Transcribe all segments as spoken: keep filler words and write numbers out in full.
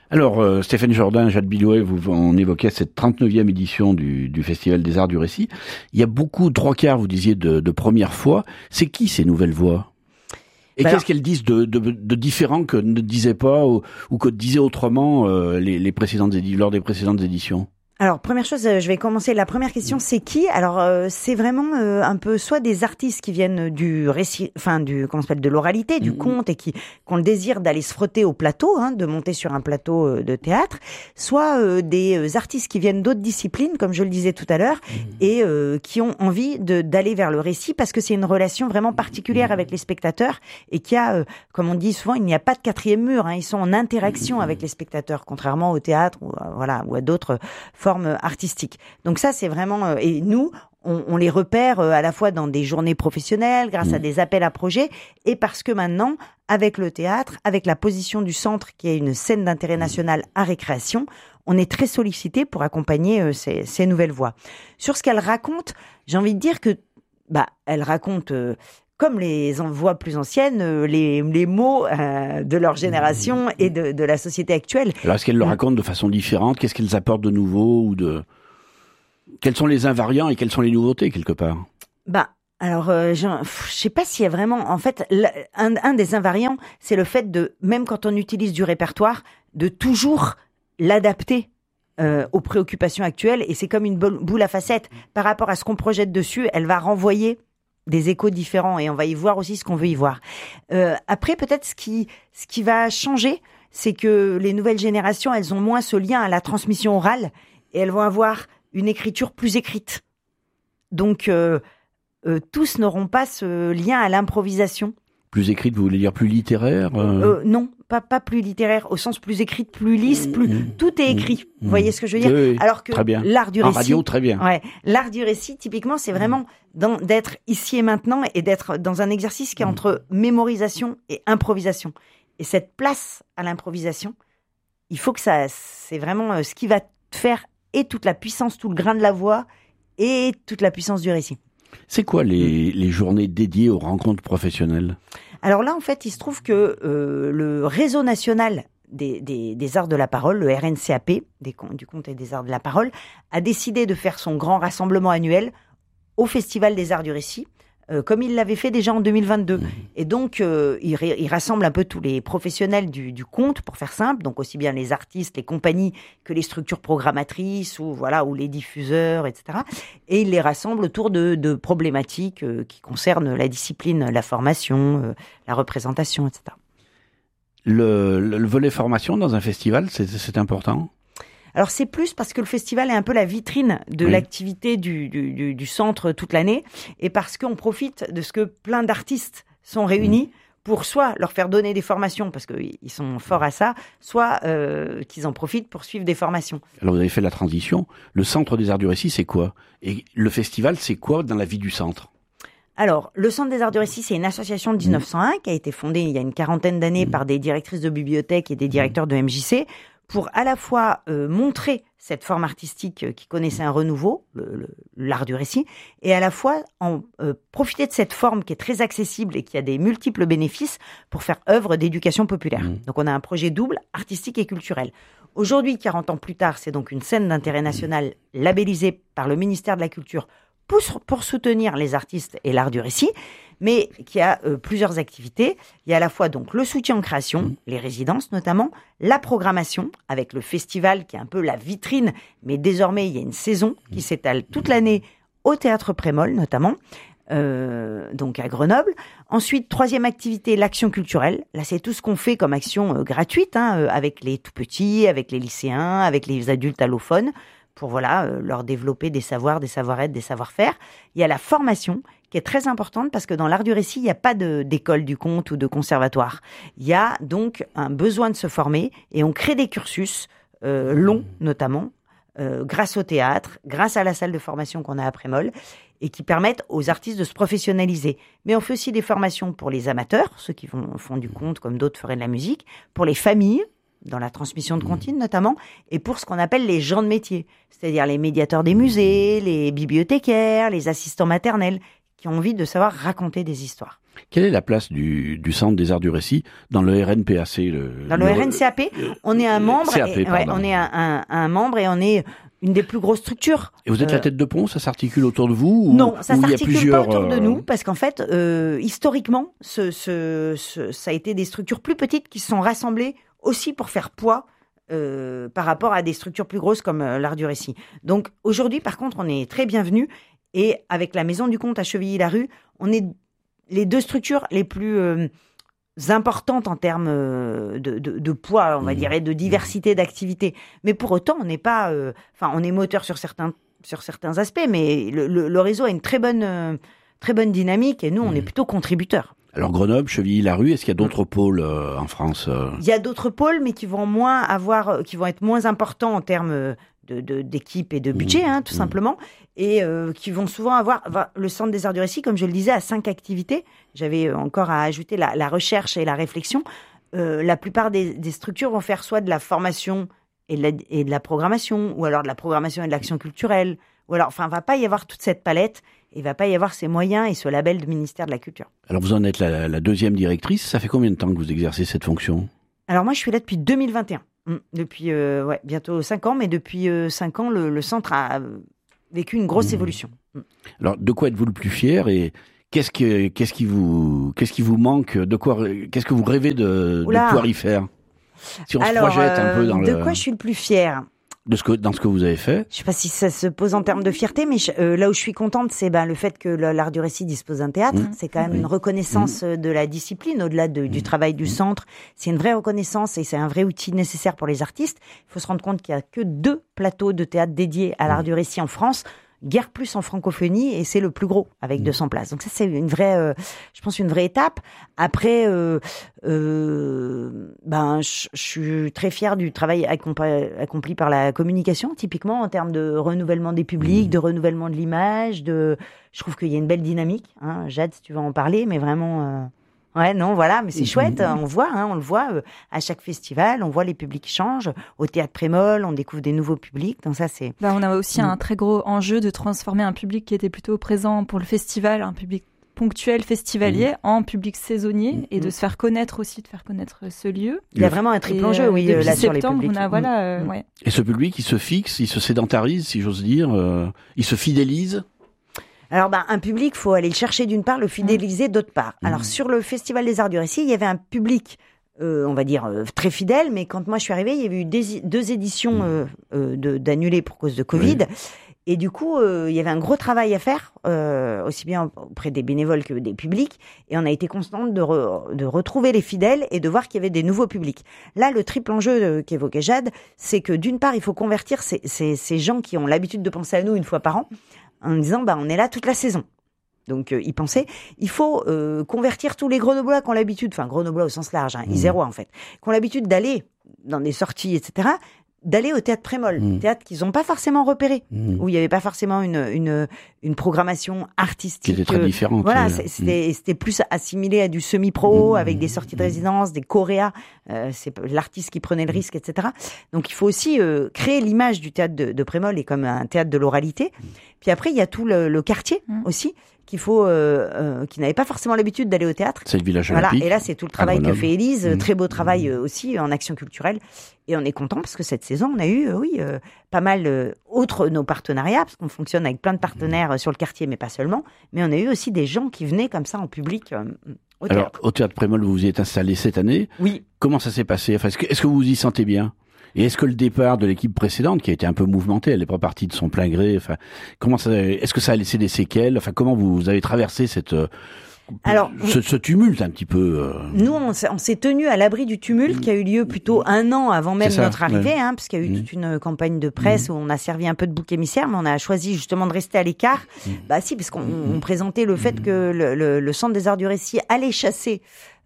Alors, euh, Stéphane Jourdain, Jade Bilouet, vous, on évoquait cette trente-neuvième édition du, du Festival des Arts du Récit. Il y a beaucoup, trois quarts, vous disiez, de, de première fois. C'est qui ces nouvelles voix ? Et bah qu'est-ce alors... qu'elles disent de, de, de différent que ne disaient pas ou, ou que disaient autrement euh, les, les précédentes édi- lors des précédentes éditions ? Alors, première chose, je vais commencer. La première question, c'est qui ? Alors, euh, c'est vraiment euh, un peu soit des artistes qui viennent du récit, enfin du comment ça s'appelle, de l'oralité, du mmh. conte, et qui, qui ont le désir d'aller se frotter au plateau, hein, de monter sur un plateau euh, de théâtre, soit euh, des artistes qui viennent d'autres disciplines, comme je le disais tout à l'heure, mmh. et euh, qui ont envie de d'aller vers le récit parce que c'est une relation vraiment particulière mmh. avec les spectateurs et qui a, euh, comme on dit souvent, il n'y a pas de quatrième mur. Hein, ils sont en interaction mmh. avec les spectateurs, contrairement au théâtre ou à, voilà ou à d'autres formes artistique. Donc ça, c'est vraiment... Euh, et nous, on, on les repère euh, à la fois dans des journées professionnelles, grâce mmh. à des appels à projets, et parce que maintenant, avec le théâtre, avec la position du centre, qui est une scène d'intérêt national à récréation, on est très sollicité pour accompagner euh, ces, ces nouvelles voix. Sur ce qu'elles racontent, j'ai envie de dire que, bah, elles racontent... Euh, comme les voix plus anciennes, euh, les, les mots euh, de leur génération mmh. et de, de la société actuelle. Alors, est-ce qu'elles le racontent de façon différente ? Qu'est-ce qu'elles apportent de nouveau ou de... Quels sont les invariants et quelles sont les nouveautés, quelque part ? Bah, alors, euh, je ne sais pas s'il y a vraiment... En fait, un, un des invariants, c'est le fait de, même quand on utilise du répertoire, de toujours l'adapter euh, aux préoccupations actuelles. Et c'est comme une boule à facettes. Par rapport à ce qu'on projette dessus, elle va renvoyer des échos différents et on va y voir aussi ce qu'on veut y voir. Euh, après, peut-être ce qui, ce qui va changer, c'est que les nouvelles générations, elles ont moins ce lien à la transmission orale et elles vont avoir une écriture plus écrite. Donc, euh, euh, tous n'auront pas ce lien à l'improvisation. Plus écrite, vous voulez dire plus littéraire euh... Euh, Non, pas pas plus littéraire, au sens plus écrite, plus lisse, plus mmh. tout est écrit. Mmh. Vous voyez ce que je veux dire ? Oui, oui. Alors que très bien. L'art du en récit, radio, très bien. Ouais, l'art du récit, typiquement, c'est vraiment dans, d'être ici et maintenant et d'être dans un exercice qui est entre mémorisation et improvisation. Et cette place à l'improvisation, il faut que ça, c'est vraiment ce qui va te faire et toute la puissance, tout le grain de la voix et toute la puissance du récit. C'est quoi les, les journées dédiées aux rencontres professionnelles ? Alors là, en fait, il se trouve que euh, le réseau national des, des, des arts de la parole, le R N C A P, des, du conte et des arts de la parole, a décidé de faire son grand rassemblement annuel au Festival des arts du récit, euh, comme il l'avait fait déjà en deux mille vingt-deux. Mmh. Et donc, euh, il, il rassemble un peu tous les professionnels du, du conte, pour faire simple, donc aussi bien les artistes, les compagnies, que les structures programmatrices, ou voilà, ou les diffuseurs, et cetera. Et il les rassemble autour de, de problématiques euh, qui concernent la discipline, la formation, euh, la représentation, et cetera. Le, le, le volet formation dans un festival, c'est, c'est important ? Alors c'est plus parce que le festival est un peu la vitrine de oui. l'activité du, du, du, du centre toute l'année et parce qu'on profite de ce que plein d'artistes sont réunis mmh. pour soit leur faire donner des formations parce qu'ils sont forts à ça, soit euh, qu'ils en profitent pour suivre des formations. Alors vous avez fait la transition. Le Centre des Arts du Récit, c'est quoi ? Et le festival, c'est quoi dans la vie du centre ? Alors, le Centre des Arts du Récit, c'est une association de dix-neuf cent un mmh. qui a été fondée il y a une quarantaine d'années mmh. par des directrices de bibliothèques et des directeurs de M J C pour à la fois euh, montrer cette forme artistique euh, qui connaissait un renouveau, le, le, l'art du récit, et à la fois en euh, profiter de cette forme qui est très accessible et qui a des multiples bénéfices pour faire œuvre d'éducation populaire. Mmh. Donc on a un projet double, artistique et culturel. Aujourd'hui, quarante ans plus tard, c'est donc une scène d'intérêt national labellisée par le ministère de la Culture pour, pour soutenir les artistes et l'art du récit, mais qui a euh, plusieurs activités. Il y a à la fois donc le soutien en création, mmh. les résidences notamment, la programmation avec le festival qui est un peu la vitrine, mais désormais il y a une saison qui s'étale toute l'année au Théâtre Prémol notamment, euh, donc à Grenoble. Ensuite, troisième activité, l'action culturelle. Là, c'est tout ce qu'on fait comme action euh, gratuite, hein, euh, avec les tout-petits, avec les lycéens, avec les adultes allophones, pour voilà euh, leur développer des savoirs, des savoir-être, des savoir-faire. Il y a la formation qui est très importante parce que dans l'art du récit, il n'y a pas de, d'école du conte ou de conservatoire. Il y a donc un besoin de se former et on crée des cursus euh, longs notamment euh, grâce au théâtre, grâce à la salle de formation qu'on a à Prémol et qui permettent aux artistes de se professionnaliser. Mais on fait aussi des formations pour les amateurs, ceux qui font, font du conte comme d'autres feraient de la musique, pour les familles, dans la transmission de comptines notamment, et pour ce qu'on appelle les gens de métier, c'est-à-dire les médiateurs des musées, les bibliothécaires, les assistants maternels, qui ont envie de savoir raconter des histoires. Quelle est la place du, du Centre des Arts du Récit dans le R N P A C le, Dans le, le R N C A P, on est un membre, C A P, et, ouais, on est un, un, un membre et on est une des plus grosses structures. Et vous êtes euh, la tête de pont, ça s'articule autour de vous ou, Non, ça ou s'articule plusieurs... pas autour de nous, parce qu'en fait, euh, historiquement, ce, ce, ce, ça a été des structures plus petites qui se sont rassemblées aussi pour faire poids euh, par rapport à des structures plus grosses comme euh, l'Art du Récit. Donc aujourd'hui, par contre, on est très bienvenus, et avec la Maison du Conte à Chevilly-la-Rue, on est les deux structures les plus euh, importantes en termes de, de, de poids, on va mmh. dire, et de diversité d'activités. Mais pour autant, on n'est pas, enfin, euh, on est moteur sur certains sur certains aspects, mais le, le, le réseau a une très bonne euh, très bonne dynamique, et nous, on mmh. est plutôt contributeurs. Alors Grenoble, Chevilly-la-Rue, est-ce qu'il y a d'autres pôles euh, en France euh... Il y a d'autres pôles, mais qui vont moins avoir, qui vont être moins importants en termes de, de, d'équipe et de budget, mmh. hein, tout mmh. simplement, et euh, qui vont souvent avoir, avoir le Centre des Arts du Récit, comme je le disais, à cinq activités. J'avais encore à ajouter la, la recherche et la réflexion. Euh, la plupart des, des structures vont faire soit de la formation et de la, et de la programmation, ou alors de la programmation et de l'action culturelle, ou alors, enfin, il ne va pas y avoir toute cette palette. Il ne va pas y avoir ces moyens et ce label du ministère de la Culture. Alors vous en êtes la, la deuxième directrice. Ça fait combien de temps que vous exercez cette fonction ? Alors moi, je suis là depuis deux mille vingt et un. Mmh. Depuis euh, ouais, bientôt cinq ans, mais depuis euh, cinq ans, le, le centre a vécu une grosse mmh. évolution. Mmh. Alors de quoi êtes-vous le plus fier et qu'est-ce, que, qu'est-ce, qui vous, qu'est-ce qui vous manque ? De quoi, qu'est-ce que vous rêvez de, de pouvoir y faire ? Si on Alors, se projette un peu dans de le... De quoi je suis le plus fière ? De ce que, dans ce que vous avez fait. Je sais pas si ça se pose en termes de fierté, mais je, euh, là où je suis contente, c'est ben, le fait que l'Art du Récit dispose d'un théâtre. Mmh. C'est quand même oui. une reconnaissance mmh. de la discipline, au-delà de, du mmh. travail du centre. C'est une vraie reconnaissance et c'est un vrai outil nécessaire pour les artistes. Il faut se rendre compte qu'il y a que deux plateaux de théâtre dédiés à l'Art mmh. du Récit en France. Guère plus en francophonie, et c'est le plus gros avec mmh. deux cents places. Donc ça, c'est une vraie, euh, je pense, une vraie étape. Après, euh, euh, ben, je suis très fière du travail accompli, accompli par la communication, typiquement en termes de renouvellement des publics, mmh. de renouvellement de l'image. De, je trouve qu'il y a une belle dynamique. Hein. Jade, si tu vas en parler, mais vraiment. Euh... Ouais, non, voilà, mais c'est chouette. Mmh. On voit, hein, on le voit euh, à chaque festival. On voit les publics changent. Au Théâtre Prémol, on découvre des nouveaux publics. Donc ça, c'est. Bah, on a aussi mmh. un très gros enjeu de transformer un public qui était plutôt présent pour le festival, un public ponctuel festivalier, mmh. en public saisonnier, mmh. et de se faire connaître aussi, de faire connaître ce lieu. Il y a vraiment un triple enjeu, oui, depuis là septembre, sur les publics. On a, voilà, euh, ouais. Et ce public, il se fixe, il se sédentarise, si j'ose dire, euh, il se fidélise. Alors, ben, un public, faut aller le chercher d'une part, le fidéliser d'autre part. Mmh. Alors, sur le Festival des Arts du Récit, il y avait un public, euh, on va dire, euh, très fidèle, mais quand moi je suis arrivée, il y avait eu des, deux éditions euh, euh, de, d'annulées pour cause de Covid. Oui. Et du coup, euh, il y avait un gros travail à faire, euh, aussi bien auprès des bénévoles que des publics. Et on a été constante de, re, de retrouver les fidèles et de voir qu'il y avait des nouveaux publics. Là, le triple enjeu euh, qu'évoquait Jade, c'est que d'une part, il faut convertir ces, ces, ces gens qui ont l'habitude de penser à nous une fois par an, en disant, bah, on est là toute la saison. Donc, euh, ils pensaient, il faut euh, convertir tous les Grenoblois qui ont l'habitude, enfin, Grenoblois au sens large, hein, mmh. Isérois en fait, qui ont l'habitude d'aller dans des sorties, et cetera, d'aller au Théâtre Prémol, mmh. théâtre qu'ils n'ont pas forcément repéré, mmh. où il n'y avait pas forcément une, une, une programmation artistique. Qui était très différente. Voilà, euh, c'était, mmh. c'était plus assimilé à du semi-pro, mmh. avec des sorties de résidence, des choréas, euh, c'est l'artiste qui prenait le risque, et cetera. Donc il faut aussi euh, créer l'image du théâtre de, de Prémol et comme un théâtre de l'oralité. Mmh. Puis après, il y a tout le, le quartier mmh. aussi, qu'il faut, euh, euh, qui n'avait pas forcément l'habitude d'aller au théâtre. C'est le village voilà. olympique. Et là, c'est tout le travail que fait Élise, mmh. très beau travail euh, aussi en action culturelle. Et on est content parce que cette saison, on a eu, euh, oui, euh, pas mal, euh, outre nos partenariats, parce qu'on fonctionne avec plein de partenaires euh, sur le quartier, mais pas seulement, mais on a eu aussi des gens qui venaient comme ça en public euh, au théâtre. Alors, au Théâtre Prémol, vous vous y êtes installé cette année. Oui. Comment ça s'est passé ? Enfin, est-ce que, est-ce que vous vous y sentez bien ? Et est-ce que le départ de l'équipe précédente, qui a été un peu mouvementée, elle n'est pas partie de son plein gré, enfin, comment ça, est-ce que ça a laissé des séquelles ? Enfin, comment vous, vous avez traversé cette, Alors, ce, ce tumulte un petit peu euh... Nous, on s'est, on s'est tenu à l'abri du tumulte mmh. qui a eu lieu plutôt un an avant même ça, notre arrivée, ouais. hein, parce qu'il y a eu mmh. toute une campagne de presse mmh. où on a servi un peu de bouc émissaire, mais on a choisi justement de rester à l'écart. Mmh. Bah si, parce qu'on mmh. on présentait le fait que le, le, le Centre des Arts du Récit allait chasser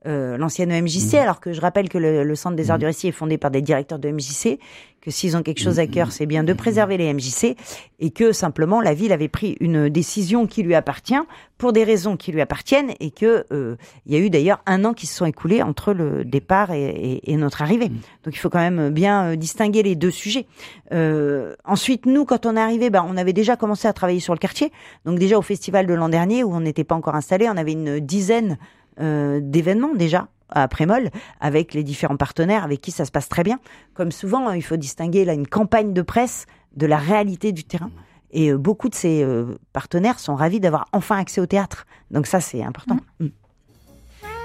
euh, l'ancienne E M J C, mmh. alors que je rappelle que le, le Centre des Arts mmh. du Récit est fondé par des directeurs de E M J C, que s'ils ont quelque chose à cœur, c'est bien de préserver les E M J C, et que simplement la ville avait pris une décision qui lui appartient pour des raisons qui lui appartiennent, et que euh, il y a eu d'ailleurs un an qui se sont écoulés entre le départ et, et, et notre arrivée. Mmh. Donc il faut quand même bien euh, distinguer les deux sujets. Euh, ensuite, nous, quand on est arrivé, ben, on avait déjà commencé à travailler sur le quartier. Donc déjà au festival de l'an dernier, où on n'était pas encore installé, on avait une dizaine euh, d'événements déjà à Prémol, avec les différents partenaires avec qui ça se passe très bien. Comme souvent, il faut distinguer là une campagne de presse de la réalité du terrain. Et euh, beaucoup de ces euh, partenaires sont ravis d'avoir enfin accès au théâtre. Donc ça, c'est important. Mmh.